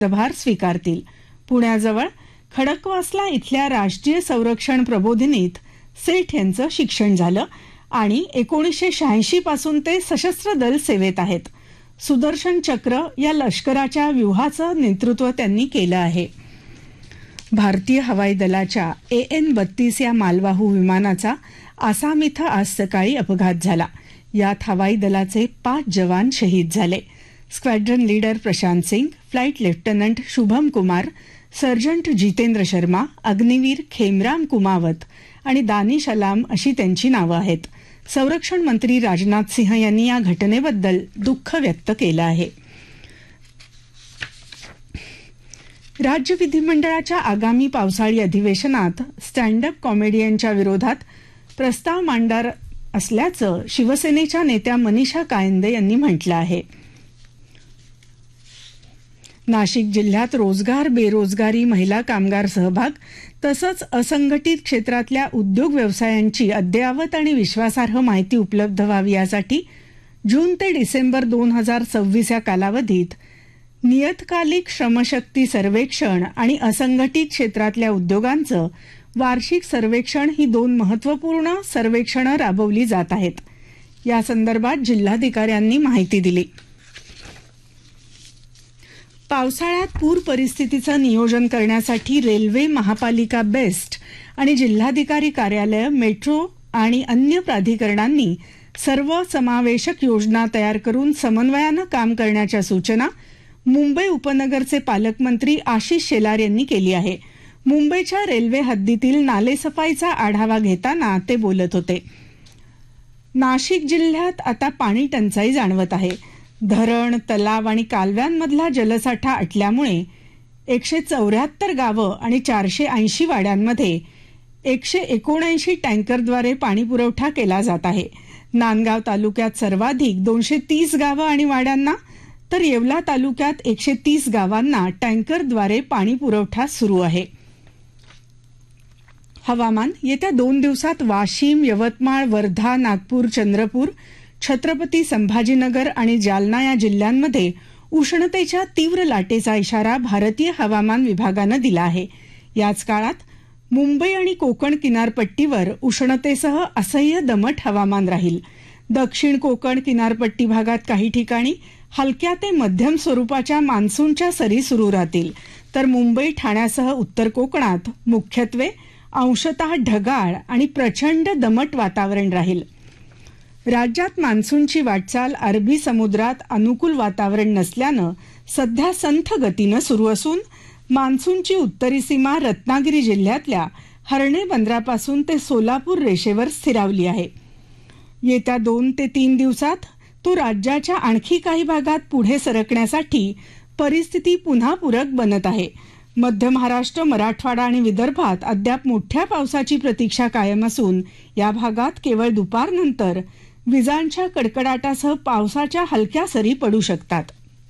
पदभार स्वीकारतील. पुण्याजवळ खडकवासला इथल्या राष्ट्रीय संरक्षण प्रबोधिनीत सेठ यांचं शिक्षण झालं आणि 1986 पासून ते सशस्त्र दल सेवेत आहेत. सुदर्शन चक्र या लष्कराच्या व्यूहाचं नेतृत्व त्यांनी केलं आहे. भारतीय हवाई दलाच्या AN-32 या मालवाहू विमानाचा आसाम इथं आज सकाळी अपघात झाला. यात हवाई दलाचे 5 जवान शहीद झाले. स्क्वॅड्रन leader Prashant Singh, flight lieutenant Shubham Kumar, sergeant Jitendra Sharma, Agniveer खेमराम Kumawat आणि दानिश अलाम अशी त्यांची नावं आहेत. संरक्षण मंत्री राजनाथ सिंह यांनी या घटनेबद्दल दुःख व्यक्त केलं आहे. राज्य विधिमंडळाच्या आगामी पावसाळी अधिवेशनात स्टँड अप कॉमेडियनच्या विरोधात प्रस्ताव मांडणार असल्याचं शिवसेनेच्या नेत्या मनीषा कायंदे यांनी म्हटलं आहे. नाशिक जिल्ह्यात रोजगार, बेरोजगारी, महिला कामगार सहभाग तसंच असंघटित क्षेत्रातल्या उद्योग व्यवसायांची अद्ययावत आणि विश्वासार्ह माहिती उपलब्ध व्हावी यासाठी जून ते डिसेंबर 2026 या कालावधीत नियतकालिक श्रमशक्ती सर्वेक्षण आणि असंघटित क्षेत्रातल्या उद्योगांचं वार्षिक सर्वेक्षण ही 2 महत्त्वपूर्ण सर्वेक्षणं राबवली जात आहेत. या संदर्भात जिल्हाधिकाऱ्यांनी माहिती दिली. पावसाळ्यात पूर परिस्थितीचं नियोजन करण्यासाठी रेल्वे, महापालिका बेस्ट आणि जिल्हाधिकारी कार्यालय, मेट्रो आणि अन्य प्राधिकरणांनी सर्वसमावेशक योजना तयार करून समन्वयानं काम करण्याच्या सूचना मुंबई उपनगरचे पालकमंत्री आशिष शेलार यांनी केली आहे. मुंबईच्या रेल्वे हद्दीतील नालेसफाईचा आढावा घेताना ते बोलत होते. नाशिक जिल्ह्यात आता पाणी टंचाई जाणवत आहे. धरण, तलाव आणि कालव्यांमधला जलसाठा आटल्यामुळे 174 गावं आणि 480 वाड्यांमध्ये 179 टँकरद्वारे पाणी पुरवठा केला जात आहे. नांदगाव तालुक्यात सर्वाधिक 230 गावं आणि वाड्यांना तर येवला तालुक्यात 130 गावांना टँकरद्वारे पाणी पुरवठा सुरू आहे. हवामान. येत्या 2 दिवसात वाशिम, यवतमाळ, वर्धा, नागपूर, चंद्रपूर, छत्रपती संभाजीनगर आणि जालना या जिल्ह्यांमध्ये उष्णतेच्या तीव्र लाटेचा इशारा भारतीय हवामान विभागानं दिला आहे. याच काळात मुंबई आणि कोकण किनारपट्टीवर उष्णतेसह असह्य दमट हवामान राहील. दक्षिण कोकण किनारपट्टी भागात काही ठिकाणी हलक्या ते मध्यम स्वरूपाच्या मान्सूनच्या सरी सुरू राहतील, तर मुंबई, ठाण्यासह उत्तर कोकणात मुख्यत्वे अंशतः ढगाळ आणि प्रचंड दमट वातावरण राहील. राज्यात मान्सूनची वाटचाल अरबी समुद्रात अनुकूल वातावरण नसल्यानं सध्या संथ गतीनं सुरू असून मान्सूनची उत्तरी सीमा रत्नागिरी जिल्ह्यातल्या हर्णे बंदरापासून ते सोलापूर रेषेवर स्थिरावली आहे. येत्या 2 ते 3 दिवसात तो राज्याच्या आणखी काही भागात पुढे सरकण्यासाठी परिस्थिती पुन्हा पूरक बनत आहे. मध्य महाराष्ट्र, मराठवाडा आणि विदर्भात अद्याप मोठ्या पावसाची प्रतीक्षा कायम असून या भागात केवळ दुपारनंतर विजांच्या कडकडाटासह पावसाच्या हलक्या सरी पडू शकतात.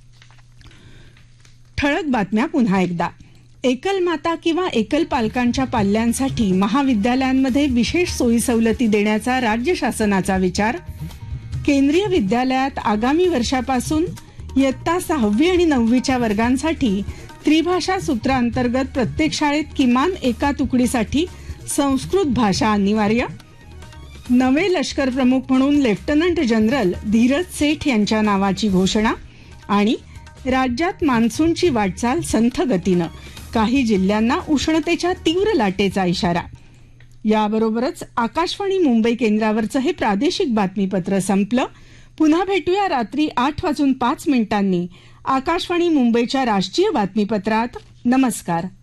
ठळक बातम्या पुन्हा एकदा. एकल माता किंवा एकल पालकांच्या पाल्यांसाठी महाविद्यालयांमध्ये विशेष सोयी सवलती देण्याचा राज्य शासनाचा विचार. केंद्रीय विद्यालयात आगामी वर्षापासून इयत्ता 6वी आणि 9वीच्या वर्गांसाठी त्रिभाषा सूत्रांतर्गत प्रत्येक शाळेत किमान एका तुकडीसाठी संस्कृत भाषा अनिवार्य. नवे लष्कर प्रमुख म्हणून लेफ्टनंट जनरल धीरज सेठ यांच्या नावाची घोषणा. आणि राज्यात मान्सूनची वाटचाल संथ गतीनं, काही जिल्ह्यांना उष्णतेच्या तीव्र लाटेचा इशारा. याबरोबरच आकाशवाणी मुंबई केंद्रावरचं हे प्रादेशिक बातमीपत्र संपलं. पुन्हा भेटूया रात्री 8:05 आकाशवाणी मुंबईच्या राष्ट्रीय बातमीपत्रात. नमस्कार.